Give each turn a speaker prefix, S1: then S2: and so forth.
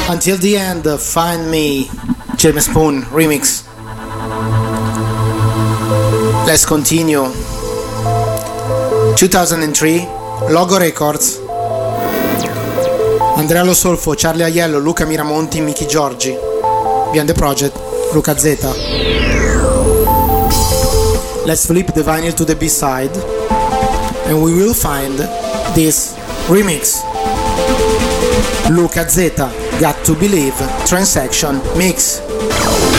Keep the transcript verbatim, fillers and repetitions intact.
S1: Until the End, Find Me, James Spoon remix. Let's continue. two thousand three, Logo Records. Andrea Lo Solfo, Charlie Aiello, Luca Miramonti, Miki Giorgi. Behind the Project, Luca Zeta. Let's flip the vinyl to the B-side and we will find this remix. Luca Zeta, Got to Believe, Transaction Mix.